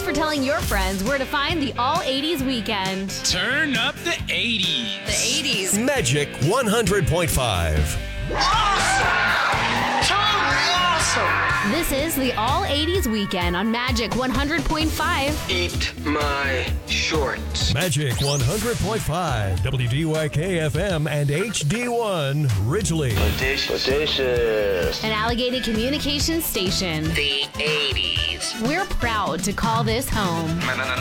for telling your friends where to find the All 80s Weekend. Turn up the 80s. The 80s. Magic 100.5. This is the All 80s Weekend on Magic 100.5. Eat my shorts. Magic 100.5. WDYK FM and HD1 Ridgely. Audacious. An Allegheny Communications station. The 80s. We're proud to call this home.